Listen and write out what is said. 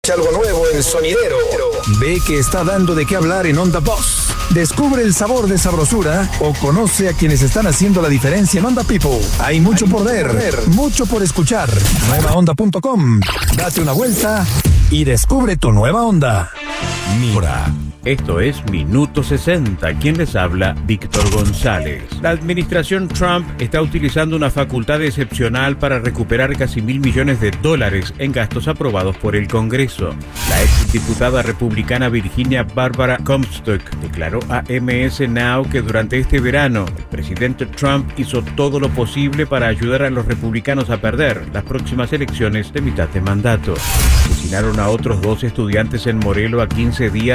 Algo nuevo en Sonidero. Ve que está dando de qué hablar en Onda Boss. Descubre el sabor de sabrosura o conoce a quienes están haciendo la diferencia en Onda People. Hay mucho por ver, mucho por escuchar. Nuevaonda.com. Date una vuelta y descubre tu nueva onda. Mira. Esto es Minuto 60. ¿Quién les habla? Víctor González. La administración Trump está utilizando una facultad excepcional para recuperar casi $1.000 millones en gastos aprobados por el Congreso. La exdiputada republicana Virginia Barbara Comstock declaró a MS Now que durante este verano el presidente Trump hizo todo lo posible para ayudar a los republicanos a perder las próximas elecciones de mitad de mandato. Asesinaron a otros 2 estudiantes en Morelos a 15 días